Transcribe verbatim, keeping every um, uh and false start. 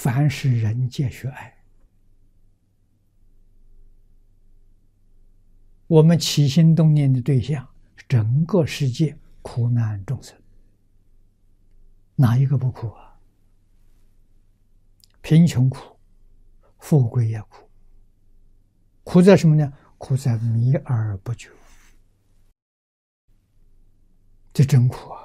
凡是人皆须爱。我们起心动念的对象，整个世界苦难众生，哪一个不苦啊？贫穷苦，富贵也苦。苦在什么呢？苦在迷而不觉，这真苦啊！